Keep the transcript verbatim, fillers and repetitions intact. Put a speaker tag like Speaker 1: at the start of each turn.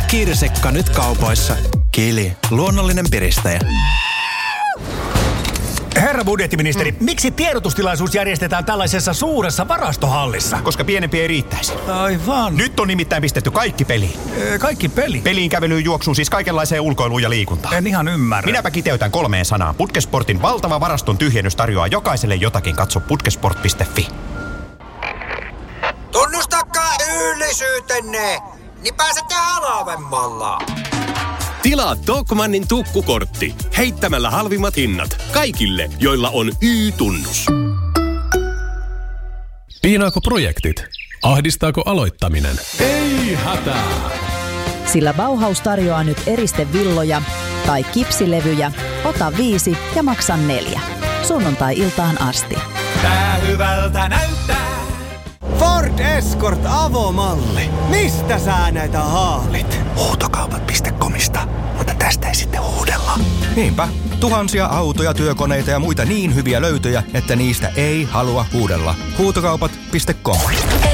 Speaker 1: Kirsikka nyt kaupoissa. Kili, luonnollinen piristäjä.
Speaker 2: Herra budjettiministeri, mm. miksi tiedotustilaisuus järjestetään tällaisessa suuressa varastohallissa?
Speaker 3: Koska pienempi ei riittäisi.
Speaker 2: Aivan.
Speaker 3: Nyt on nimittäin pistetty kaikki peliin.
Speaker 2: Ee, kaikki peli?
Speaker 3: Peliin, kävelyyn, juoksuun, siis kaikenlaiseen ulkoiluun ja liikuntaan.
Speaker 2: En ihan ymmärrä.
Speaker 3: Minäpä kiteytän kolmeen sanaan. Putkesportin valtava varaston tyhjennys tarjoaa jokaiselle jotakin. Katso putkesport piste fi.
Speaker 4: Tunnustakaa yöllisyytenne, niin pääsette halvemmalla.
Speaker 5: Tilaa Tokmannin tukkukortti heittämällä halvimmat hinnat kaikille, joilla on Y-tunnus.
Speaker 6: Piinaako projektit? Ahdistaako aloittaminen? Ei hätää!
Speaker 7: Sillä Bauhaus tarjoaa nyt eristevilloja tai kipsilevyjä. Ota viisi ja maksa neljä. Sunnuntai-iltaan asti.
Speaker 2: Tää hyvältä näyttää.
Speaker 8: Ford Escort avomalli. Mistä sä näitä haalit?
Speaker 9: Huutokaupat piste comista, mutta tästä ei sitten huudella. Niinpä, tuhansia autoja, työkoneita ja muita niin hyviä löytöjä, että niistä ei halua huudella. Huutokaupat piste com.